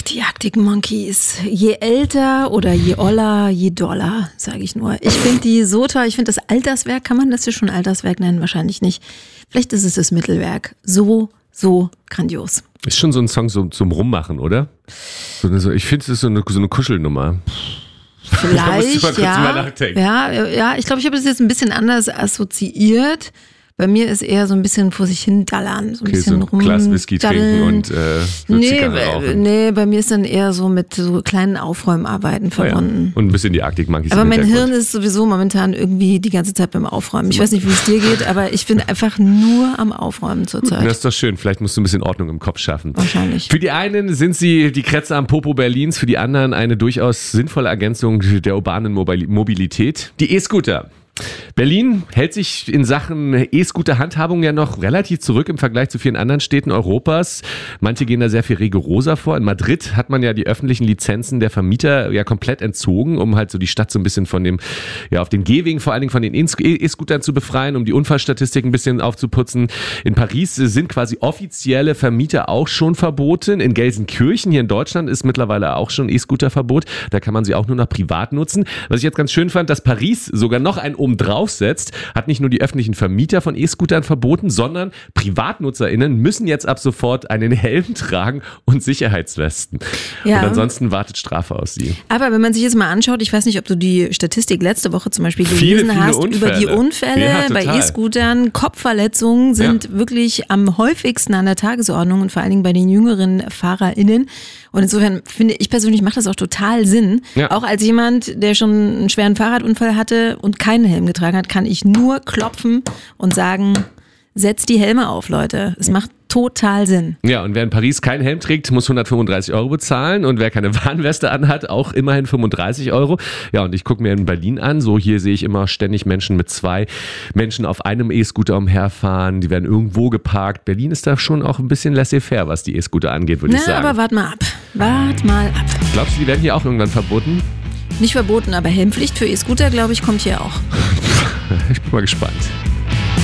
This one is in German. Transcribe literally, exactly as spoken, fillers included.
die Arctic Monkeys. Je älter oder je oller, je doller, sage ich nur. Ich finde die so toll. Ich finde das Alterswerk, kann man das hier schon Alterswerk nennen? Wahrscheinlich nicht. Vielleicht ist es das Mittelwerk. So, so grandios. Ist schon so ein Song so, zum Rummachen, oder? So eine, so, ich finde, es ist so eine, so eine Kuschelnummer. Vielleicht, da ja, ja. Ja, ich glaube, ich habe das jetzt ein bisschen anders assoziiert. Bei mir ist eher so ein bisschen vor sich hin dallern, so ein okay, bisschen so ein Glas Whisky trinken und äh, so nee, Zigarre rauchen. Nee, bei mir ist dann eher so mit so kleinen Aufräumarbeiten verbunden. Oh ja. Und ein bisschen die Arctic Monkeys. Aber mein Hirn ist sowieso momentan irgendwie die ganze Zeit beim Aufräumen. Ich weiß nicht, wie es dir geht, aber ich bin einfach nur am Aufräumen zurzeit. Das ist doch schön. Vielleicht musst du ein bisschen Ordnung im Kopf schaffen. Wahrscheinlich. Für die einen sind sie die Krätze am Popo Berlins, für die anderen eine durchaus sinnvolle Ergänzung der urbanen Mobilität. Die E-Scooter. Berlin hält sich in Sachen E-Scooter-Handhabung ja noch relativ zurück im Vergleich zu vielen anderen Städten Europas. Manche gehen da sehr viel rigoroser vor. In Madrid hat man ja die öffentlichen Lizenzen der Vermieter ja komplett entzogen, um halt so die Stadt so ein bisschen von dem, ja, auf den Gehwegen vor allen Dingen von den E-Scootern zu befreien, um die Unfallstatistik ein bisschen aufzuputzen. In Paris sind quasi offizielle Vermieter auch schon verboten. In Gelsenkirchen hier in Deutschland ist mittlerweile auch schon E-Scooter-Verbot. Da kann man sie auch nur noch privat nutzen. Was ich jetzt ganz schön fand, dass Paris sogar noch ein oben draufsetzt, hat nicht nur die öffentlichen Vermieter von E-Scootern verboten, sondern PrivatnutzerInnen müssen jetzt ab sofort einen Helm tragen und Sicherheitswesten. Ja. Und ansonsten wartet Strafe auf sie. Aber wenn man sich jetzt mal anschaut, ich weiß nicht, ob du die Statistik letzte Woche zum Beispiel gelesen viele, viele hast, Unfälle. über die Unfälle ja, bei E-Scootern, Kopfverletzungen sind ja. wirklich am häufigsten an der Tagesordnung und vor allen Dingen bei den jüngeren FahrerInnen. Und insofern finde ich persönlich, macht das auch total Sinn. Ja. Auch als jemand, der schon einen schweren Fahrradunfall hatte und keinen Helm getragen hat, kann ich nur klopfen und sagen, setzt die Helme auf, Leute. Es macht total Sinn. Ja, und wer in Paris keinen Helm trägt, muss hundertfünfunddreißig Euro bezahlen und wer keine Warnweste anhat, auch immerhin fünfunddreißig Euro. Ja, und ich gucke mir in Berlin an, so hier sehe ich immer ständig Menschen mit zwei Menschen auf einem E-Scooter umherfahren, die werden irgendwo geparkt. Berlin ist da schon auch ein bisschen laissez-faire, was die E-Scooter angeht, würde ich sagen. Na, aber wart mal ab. Wart mal ab. Glaubst du, die werden hier auch irgendwann verboten? Nicht verboten, aber Helmpflicht für E-Scooter, glaube ich, kommt hier auch. Ich bin mal gespannt.